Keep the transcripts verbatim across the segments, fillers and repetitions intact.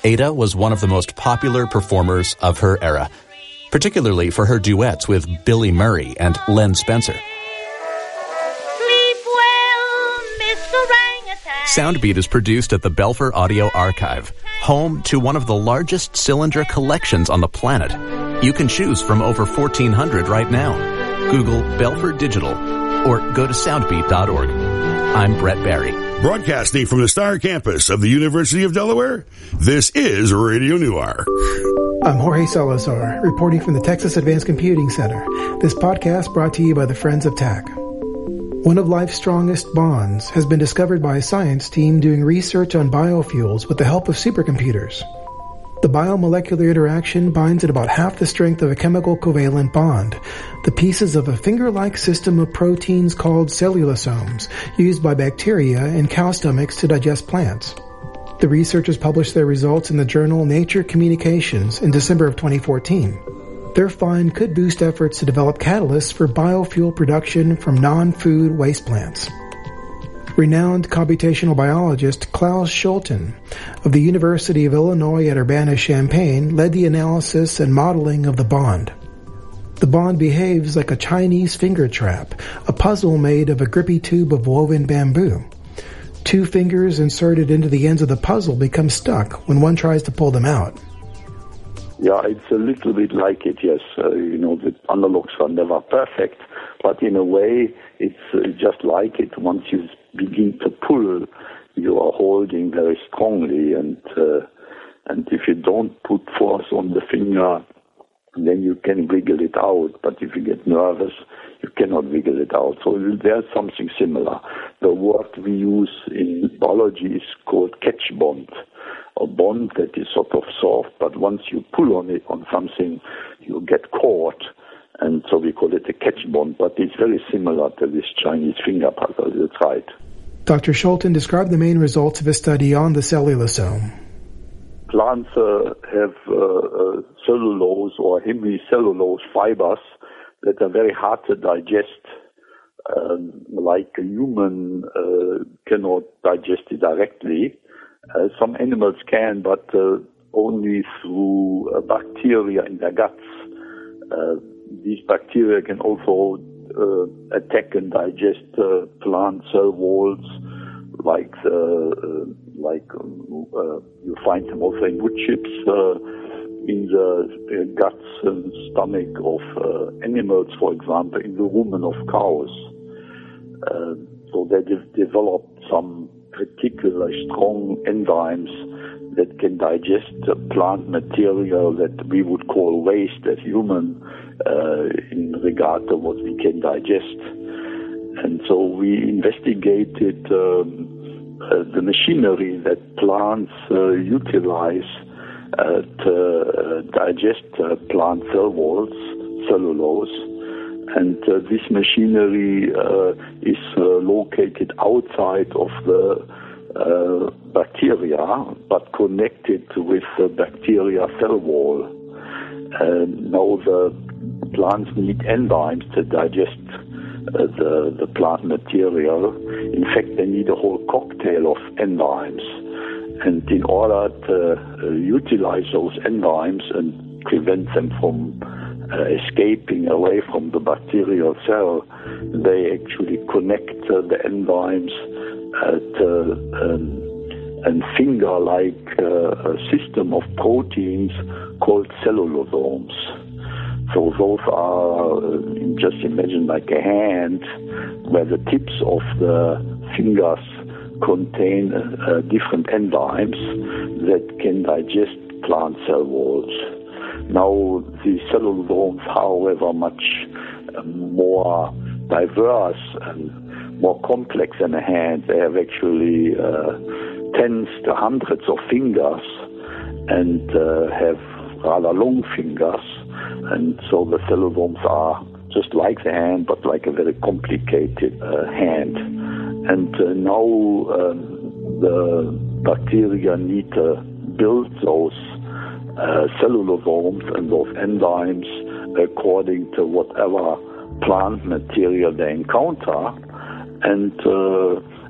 Ada was one of the most popular performers of her era, particularly for her duets with Billy Murray and Len Spencer. Sleep well, Mister Orangutan. Soundbeat is produced at the Belfer Audio Archive, home to one of the largest cylinder collections on the planet. You can choose from over fourteen hundred right now. Google Belfer Digital or go to soundbeat dot org. I'm Brett Barry. Broadcasting from the Star Campus of the University of Delaware, this is Radio Newark. I'm Jorge Salazar, reporting from the Texas Advanced Computing Center. This podcast brought to you by the Friends of T A C. One of life's strongest bonds has been discovered by a science team doing research on biofuels with the help of supercomputers. The biomolecular interaction binds at about half the strength of a chemical covalent bond, the pieces of a finger-like system of proteins called cellulosomes, used by bacteria in cow stomachs to digest plants. The researchers published their results in the journal Nature Communications in December of twenty fourteen. Their find could boost efforts to develop catalysts for biofuel production from non-food waste plants. Renowned computational biologist Klaus Scholten of the University of Illinois at Urbana-Champaign led the analysis and modeling of the bond. The bond behaves like a Chinese finger trap, a puzzle made of a grippy tube of woven bamboo. Two fingers inserted into the ends of the puzzle become stuck when one tries to pull them out. Yeah, it's a little bit like it, yes. Uh, you know, the analogs are never perfect, but in a way, it's uh, just like it. Once you begin to pull, you are holding very strongly, and uh, and if you don't put force on the finger, then you can wiggle it out. But if you get nervous, you cannot wiggle it out. So there's something similar. The word we use in biology is called catch bond, a bond that is sort of soft, but once you pull on it, on something, you get caught. And so we call it a catch bond, but it's very similar to this Chinese finger puzzle. That's right. Doctor Scholten described the main results of his study on the cellulosome. Plants uh, have uh, uh, cellulose or hemicellulose fibers that are very hard to digest. Um, like a human uh, cannot digest it directly. Uh, some animals can, but uh, only through uh, bacteria in their guts. Uh, these bacteria can also uh, attack and digest uh, plant cell walls, like the, uh, like um, uh, you find them also in wood chips, uh, in the uh, guts and stomach of uh, animals, for example, in the rumen of cows. Uh, so they de- developed some particular strong enzymes that can digest uh, plant material that we would call waste as human uh, in regard to what we can digest. And so we investigated um, uh, the machinery that plants uh, utilize uh, to uh, digest uh, plant cell walls, cellulose. And uh, this machinery uh, is uh, located outside of the uh, bacteria, but connected with the bacteria cell wall. And now the plants need enzymes to digest uh, the, the plant material. In fact, they need a whole cocktail of enzymes. And in order to uh, utilize those enzymes and prevent them from Uh, escaping away from the bacterial cell, they actually connect uh, the enzymes at uh, um, a finger-like uh, a system of proteins called cellulosomes. So those are, uh, just imagine like a hand, where the tips of the fingers contain uh, different enzymes that can digest plant cell walls. Now, the cellulosomes, however, much uh, more diverse and more complex than a hand. They have actually uh, tens to hundreds of fingers and uh, have rather long fingers. And so the cellulosomes are just like the hand, but like a very complicated uh, hand. And uh, now um, the bacteria need to build those Uh, cellulosomes and those enzymes according to whatever plant material they encounter. And uh,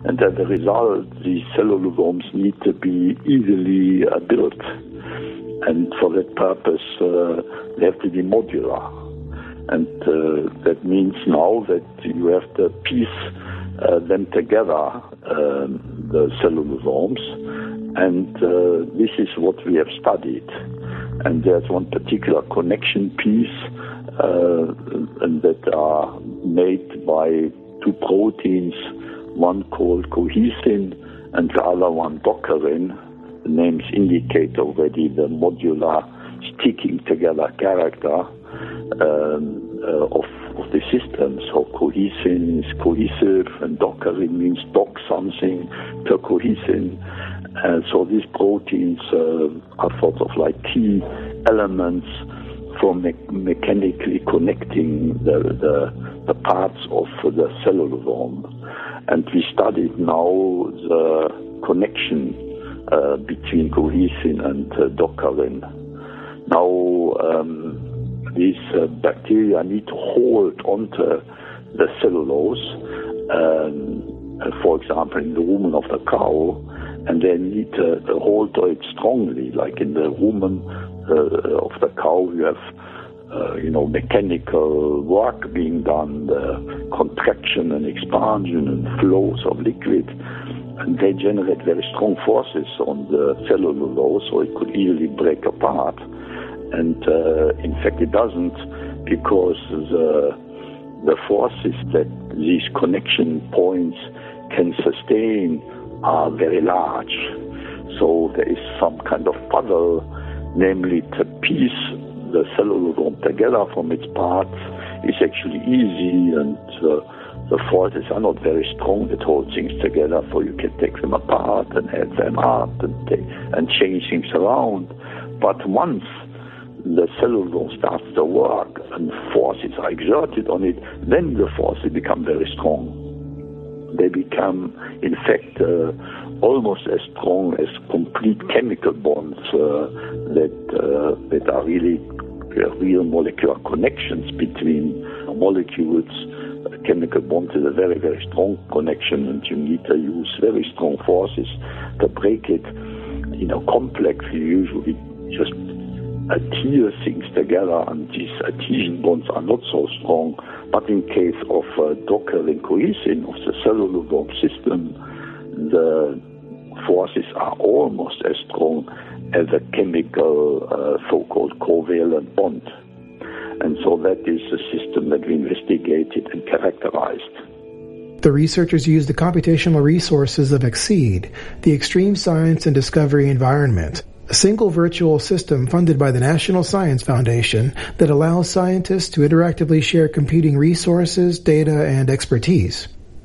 And as a result, these cellular worms need to be easily uh, built. And for that purpose, uh, they have to be modular. And uh, that means now that you have to piece uh, them together, um, the cellular worms. And uh, this is what we have studied. And there's one particular connection piece uh, and that are made by two proteins, one called cohesin and the other one dockerin. The names indicate already the modular sticking together character um, uh, of, of the system. So cohesin is cohesive and dockerin means dock something to cohesin. And so these proteins uh, are sort of like key elements for me- mechanically connecting the, the, the parts of the cellular worm. And we studied now the connection uh, between cohesin and uh, dockerin. Now, um, these uh, bacteria need to hold onto the cellulose, um, uh, for example, in the rumen of the cow, and they need to, to hold to it strongly, like in the rumen uh, of the cow, you have Uh, you know, mechanical work being done, the contraction and expansion and flows of liquid, and they generate very strong forces on the cellulose, so it could easily break apart. And uh, in fact, it doesn't, because the the forces that these connection points can sustain are very large. So there is some kind of puzzle, namely to piece the cellular worm together from its parts is actually easy, and uh, the forces are not very strong that hold things together, so you can take them apart and add them up and, take, and change things around. But once the cellular worm starts to work and forces are exerted on it, then the forces become very strong. They become, in fact, uh, almost as strong as complete chemical bonds uh, that uh, that are really uh, real molecular connections between molecules. A chemical bond is a very, very strong connection, and you need to use very strong forces to break it. In a complex, you usually just adhere things together, and these adhesion bonds are not so strong. But in case of uh, dockerin cohesin of the cellular worm system, the forces are almost as strong as a chemical uh, so-called covalent bond. And so that is the system that we investigated and characterized. The researchers used the computational resources of EXCEED, the Extreme Science and Discovery Environment, a single virtual system funded by the National Science Foundation that allows scientists to interactively share computing resources, data, and expertise.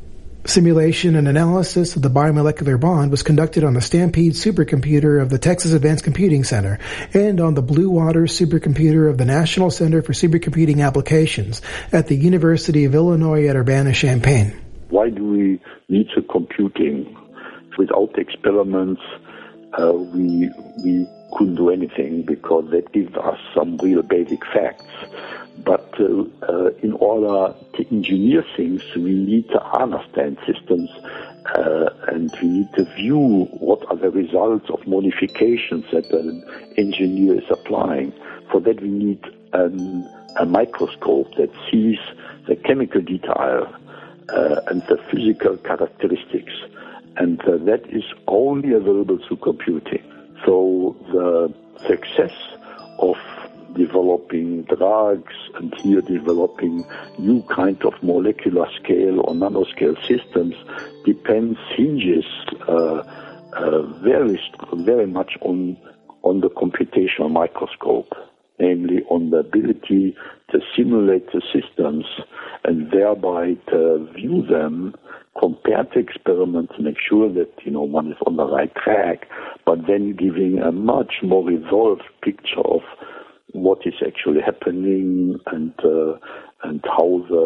Simulation and analysis of the biomolecular bond was conducted on the Stampede supercomputer of the Texas Advanced Computing Center and on the Blue Water supercomputer of the National Center for Supercomputing Applications at the University of Illinois at Urbana-Champaign. Why do we need the computing? Without experiments, uh, we we couldn't do anything, because that gives us some real basic facts. But uh, uh, in order to engineer things, we need to understand systems, uh, and we need to view what are the results of modifications that an engineer is applying. For that, we need um, a microscope that sees the chemical detail uh, and the physical characteristics, and uh, that is only available through computing. So the success of developing drugs and here developing new kind of molecular scale or nanoscale systems depends, hinges uh, uh, very, very much on on the computational microscope, namely on the ability to simulate the systems and thereby to view them, compare the experiments, make sure that, you know, one is on the right track, but then giving a much more resolved picture of what is actually happening and uh, and how the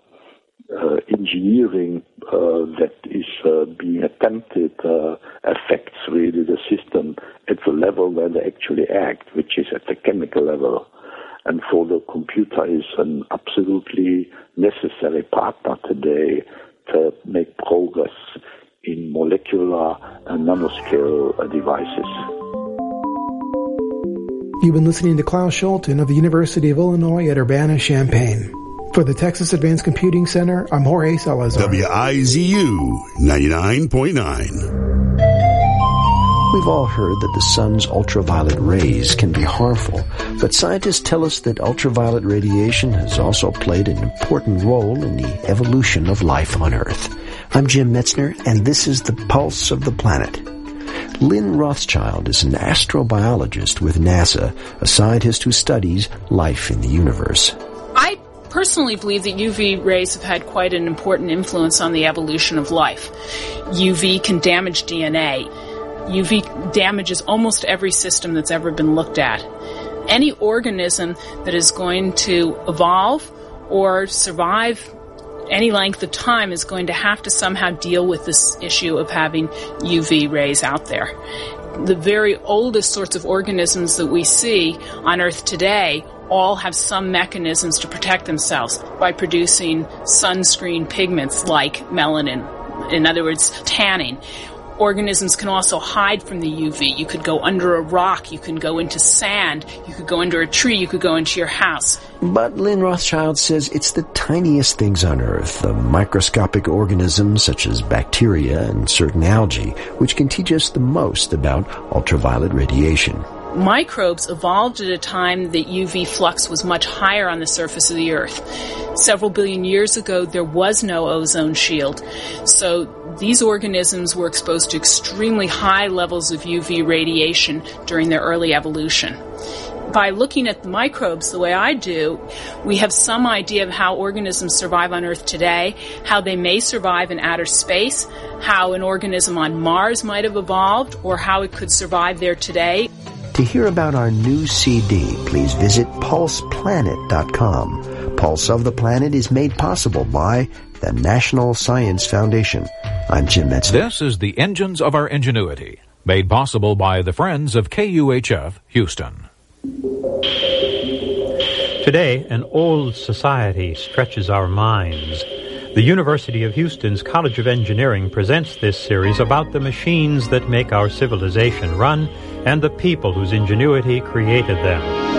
uh, engineering uh, that is uh, being attempted uh, affects really the system at the level where they actually act, which is at the chemical level. And so the computer is an absolutely necessary partner today to make progress in molecular and nanoscale uh, devices. You've been listening to Klaus Scholten of the University of Illinois at Urbana-Champaign. For the Texas Advanced Computing Center, I'm Jorge Salazar. W I Z U ninety-nine point nine. We've all heard that the sun's ultraviolet rays can be harmful, but scientists tell us that ultraviolet radiation has also played an important role in the evolution of life on Earth. I'm Jim Metzner, and this is the Pulse of the Planet. Lynn Rothschild is an astrobiologist with NASA, a scientist who studies life in the universe. I personally believe that U V rays have had quite an important influence on the evolution of life. U V can damage D N A. U V damages almost every system that's ever been looked at. Any organism that is going to evolve or survive any length of time is going to have to somehow deal with this issue of having U V rays out there. The very oldest sorts of organisms that we see on Earth today all have some mechanisms to protect themselves by producing sunscreen pigments like melanin, in other words, tanning. Organisms can also hide from the U V. You could go under a rock, you can go into sand, you could go under a tree, you could go into your house. But Lynn Rothschild says it's the tiniest things on Earth, the microscopic organisms such as bacteria and certain algae, which can teach us the most about ultraviolet radiation. Microbes evolved at a time that U V flux was much higher on the surface of the Earth. Several billion years ago, there was no ozone shield. So these organisms were exposed to extremely high levels of U V radiation during their early evolution. By looking at the microbes the way I do, we have some idea of how organisms survive on Earth today, how they may survive in outer space, how an organism on Mars might have evolved, or how it could survive there today. To hear about our new C D, please visit pulse planet dot com. Pulse of the Planet is made possible by the National Science Foundation. I'm Jim Metzner. This is the Engines of Our Ingenuity, made possible by the Friends of K U H F Houston. Today, an old society stretches our minds. The University of Houston's College of Engineering presents this series about the machines that make our civilization run and the people whose ingenuity created them.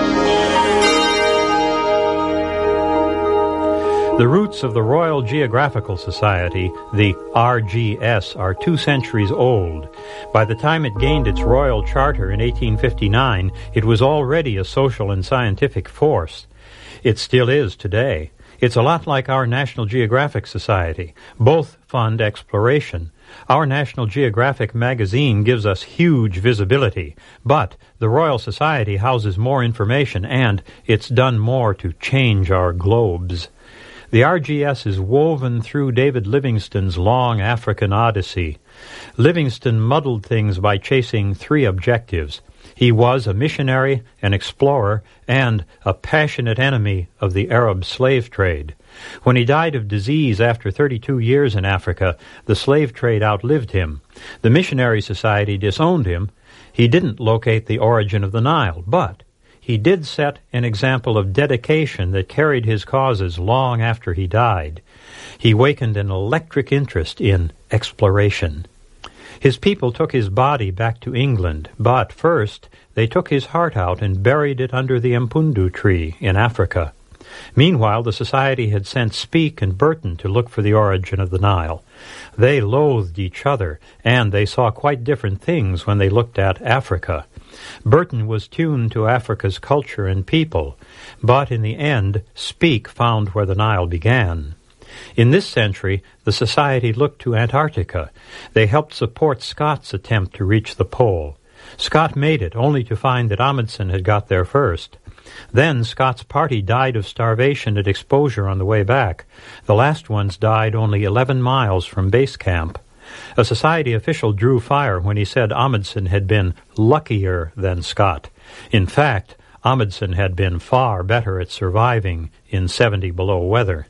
The roots of the Royal Geographical Society, the R G S, are two centuries old. By the time it gained its royal charter in eighteen fifty-nine, it was already a social and scientific force. It still is today. It's a lot like our National Geographic Society. Both fund exploration. Our National Geographic magazine gives us huge visibility, but the Royal Society houses more information, and it's done more to change our globes. The R G S is woven through David Livingstone's long African odyssey. Livingstone muddled things by chasing three objectives. He was a missionary, an explorer, and a passionate enemy of the Arab slave trade. When he died of disease after thirty-two years in Africa, the slave trade outlived him. The Missionary Society disowned him. He didn't locate the origin of the Nile, but he did set an example of dedication that carried his causes long after he died. He wakened an electric interest in exploration. His people took his body back to England, but first they took his heart out and buried it under the Mpundu tree in Africa. Meanwhile, the Society had sent Speke and Burton to look for the origin of the Nile. They loathed each other, and they saw quite different things when they looked at Africa. Burton was tuned to Africa's culture and people, but in the end, Speke found where the Nile began. In this century, the Society looked to Antarctica. They helped support Scott's attempt to reach the pole. Scott made it, only to find that Amundsen had got there first. Then Scott's party died of starvation at exposure on the way back. The last ones died only eleven miles from base camp. A Society official drew fire when he said Amundsen had been luckier than Scott. In fact, Amundsen had been far better at surviving in seventy below weather.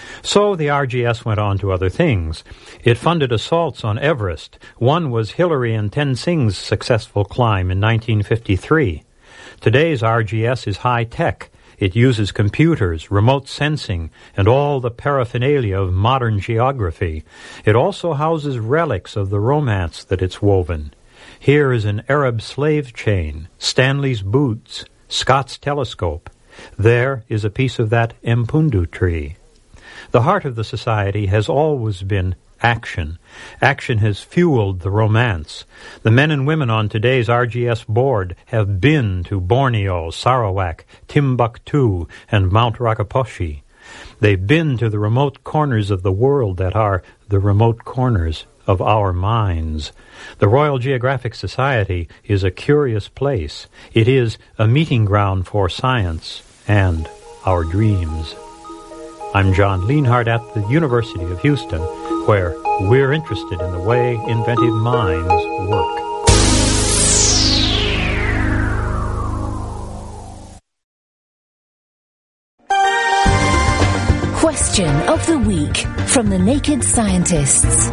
So the R G S went on to other things. It funded assaults on Everest. One was Hillary and Tenzing's successful climb in nineteen fifty-three. Today's R G S is high-tech. It uses computers, remote sensing, and all the paraphernalia of modern geography. It also houses relics of the romance that it's woven. Here is an Arab slave chain, Stanley's boots, Scott's telescope. There is a piece of that Mpundu tree. The heart of the society has always been action. Action has fueled the romance. The men and women on today's R G S board have been to Borneo, Sarawak, Timbuktu, and Mount Rakaposhi. They've been to the remote corners of the world that are the remote corners of our minds. The Royal Geographic Society is a curious place. It is a meeting ground for science and our dreams. I'm John Lienhardt at the University of Houston, where we're interested in the way inventive minds work. Question of the Week from the Naked Scientists.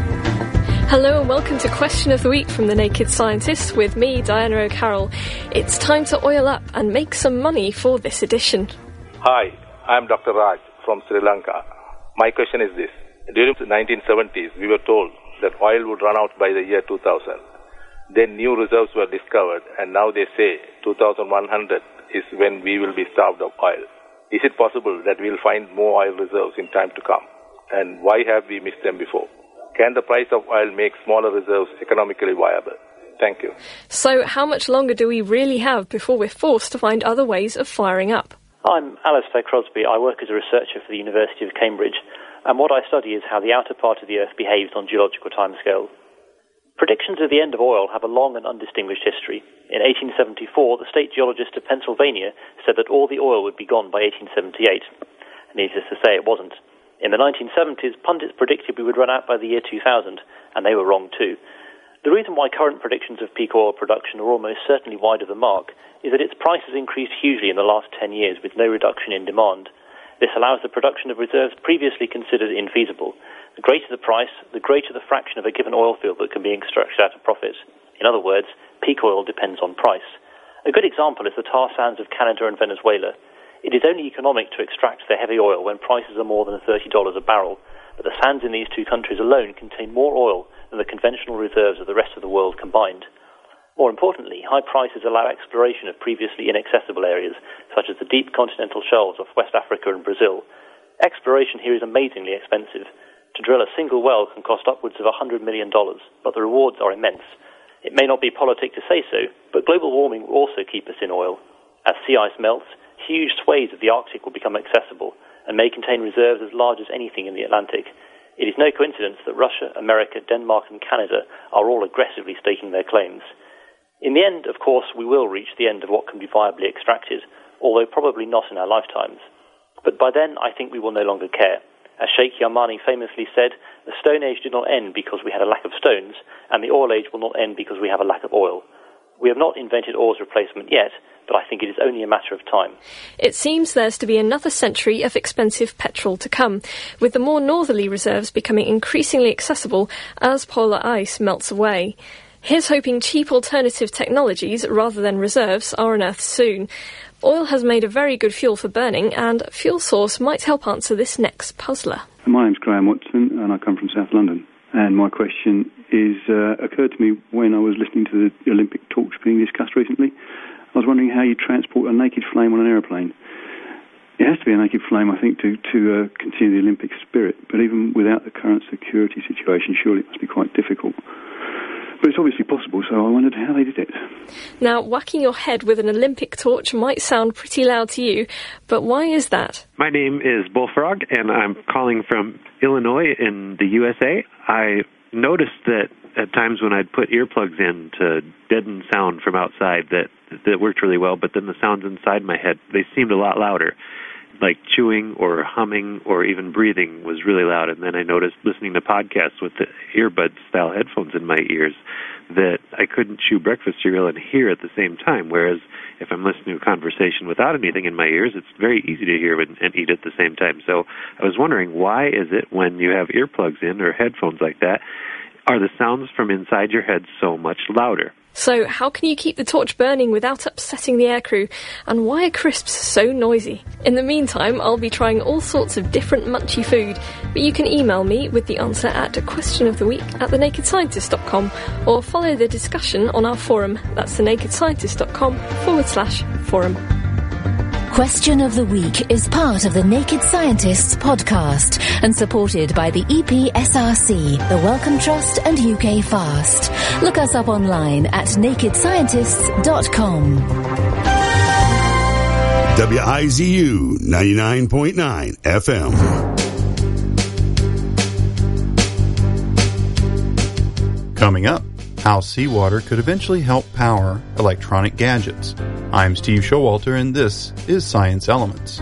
Hello and welcome to Question of the Week from the Naked Scientists with me, Diana O'Carroll. It's time to oil up and make some money for this edition. Hi, I'm Doctor Raj from Sri Lanka. My question is this. During the nineteen seventies, we were told that oil would run out by the year two thousand. Then new reserves were discovered, and now they say two thousand one hundred is when we will be starved of oil. Is it possible that we'll find more oil reserves in time to come? And why have we missed them before? Can the price of oil make smaller reserves economically viable? Thank you. So how much longer do we really have before we're forced to find other ways of firing up? I'm Alistair Crosby. I work as a researcher for the University of Cambridge, and what I study is how the outer part of the Earth behaves on geological timescales. Predictions of the end of oil have a long and undistinguished history. In eighteen seventy-four, the state geologist of Pennsylvania said that all the oil would be gone by eighteen seventy-eight. Needless to say, it wasn't. In the nineteen seventies, pundits predicted we would run out by the year two thousand, and they were wrong too. The reason why current predictions of peak oil production are almost certainly wide of the mark is that its price has increased hugely in the last ten years with no reduction in demand. This allows the production of reserves previously considered infeasible. The greater the price, the greater the fraction of a given oil field that can be extracted out of profit. In other words, peak oil depends on price. A good example is the tar sands of Canada and Venezuela. It is only economic to extract the heavy oil when prices are more than thirty dollars a barrel, but the sands in these two countries alone contain more oil than the conventional reserves of the rest of the world combined. More importantly, high prices allow exploration of previously inaccessible areas, such as the deep continental shelves of West Africa and Brazil. Exploration here is amazingly expensive. To drill a single well can cost upwards of one hundred million dollars, but the rewards are immense. It may not be politic to say so, but global warming will also keep us in oil. As sea ice melts, huge swathes of the Arctic will become accessible and may contain reserves as large as anything in the Atlantic. It is no coincidence that Russia, America, Denmark and Canada are all aggressively staking their claims. In the end, of course, we will reach the end of what can be viably extracted, although probably not in our lifetimes. But by then, I think we will no longer care. As Sheikh Yamani famously said, the Stone Age did not end because we had a lack of stones, and the Oil Age will not end because we have a lack of oil. We have not invented oil's replacement yet, but I think it is only a matter of time. It seems there's to be another century of expensive petrol to come, with the more northerly reserves becoming increasingly accessible as polar ice melts away. Here's hoping cheap alternative technologies, rather than reserves, are unearthed soon. Oil has made a very good fuel for burning, and Fuel Source might help answer this next puzzler. My name's Graham Watson, and I come from South London. And my question is uh, occurred to me when I was listening to the Olympic torch being discussed recently. I was wondering how you transport a naked flame on an aeroplane. It has to be a naked flame, I think, to, to uh, continue the Olympic spirit. But even without the current security situation, surely it must be quite difficult. But it's obviously possible, so I wondered how they did it. Now, whacking your head with an Olympic torch might sound pretty loud to you, but why is that? My name is Bullfrog, and I'm calling from Illinois in the U S A. I noticed that at times when I'd put earplugs in to deaden sound from outside, that that worked really well, but then the sounds inside my head, they seemed a lot louder. Like chewing or humming or even breathing was really loud. And then I noticed listening to podcasts with the earbud-style headphones in my ears that I couldn't chew breakfast cereal and hear at the same time, whereas if I'm listening to a conversation without anything in my ears, it's very easy to hear and, and eat at the same time. So I was wondering, why is it when you have earplugs in or headphones like that, are the sounds from inside your head so much louder? So how can you keep the torch burning without upsetting the aircrew? And why are crisps so noisy? In the meantime, I'll be trying all sorts of different munchy food, but you can email me with the answer at question of the week at the naked scientist dot com or follow the discussion on our forum. That's the naked scientist dot com forward slash forum. Question of the Week is part of the Naked Scientists podcast and supported by the E P S R C, the Wellcome Trust and U K Fast. Look us up online at naked scientists dot com. W I Z U ninety-nine point nine F M. Coming up, how seawater could eventually help power electronic gadgets. I'm Steve Showalter, and this is Science Elements.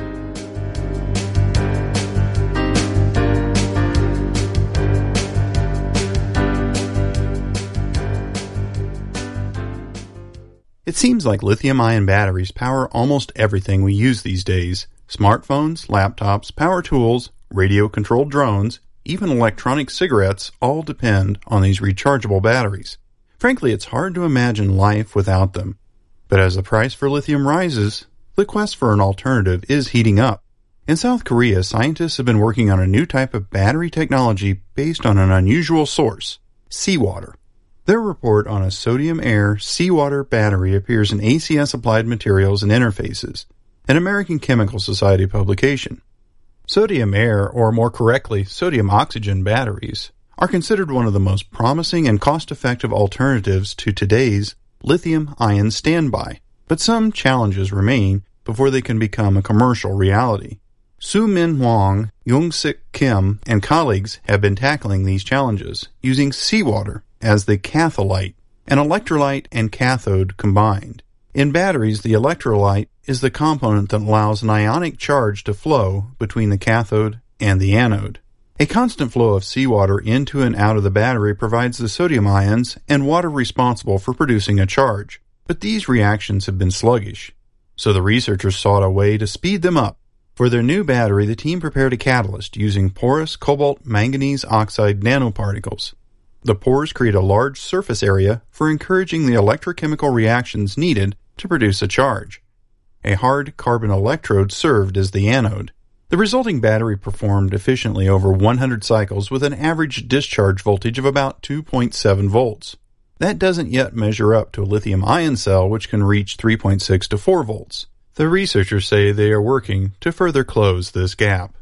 It seems like lithium-ion batteries power almost everything we use these days. Smartphones, laptops, power tools, radio-controlled drones, even electronic cigarettes all depend on these rechargeable batteries. Frankly, it's hard to imagine life without them. But as the price for lithium rises, the quest for an alternative is heating up. In South Korea, scientists have been working on a new type of battery technology based on an unusual source, seawater. Their report on a sodium-air seawater battery appears in A C S Applied Materials and Interfaces, an American Chemical Society publication. Sodium-air, or more correctly, sodium-oxygen batteries, are considered one of the most promising and cost-effective alternatives to today's lithium-ion standby. But some challenges remain before they can become a commercial reality. Soo-Min Hwang, Young-Sik Kim, and colleagues have been tackling these challenges using seawater as the catholyte, an electrolyte and cathode combined. In batteries, the electrolyte is the component that allows an ionic charge to flow between the cathode and the anode. A constant flow of seawater into and out of the battery provides the sodium ions and water responsible for producing a charge. But these reactions have been sluggish, so the researchers sought a way to speed them up. For their new battery, the team prepared a catalyst using porous cobalt manganese oxide nanoparticles. The pores create a large surface area for encouraging the electrochemical reactions needed to produce a charge. A hard carbon electrode served as the anode. The resulting battery performed efficiently over one hundred cycles with an average discharge voltage of about two point seven volts. That doesn't yet measure up to a lithium-ion cell, which can reach three point six to four volts. The researchers say they are working to further close this gap.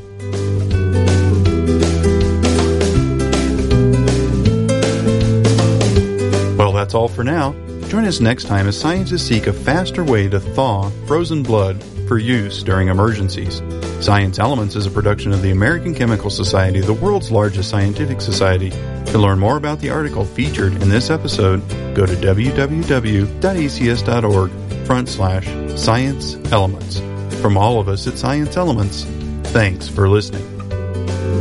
Well, that's all for now. Join us next time as scientists seek a faster way to thaw frozen blood for use during emergencies. Science Elements is a production of the American Chemical Society, the world's largest scientific society. To learn more about the article featured in this episode, go to w w w dot a c s dot org front slash science elements. From all of us at Science Elements, thanks for listening.